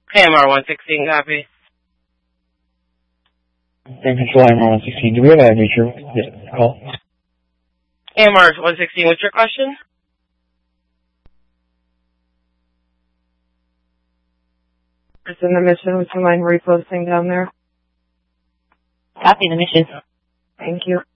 AMR 116, copy. Grand Control AMR 116. Do we have a nature call? AMR 116, what's your question? It's in the mission. Would you mind reposting down there? Copy the mission. Thank you.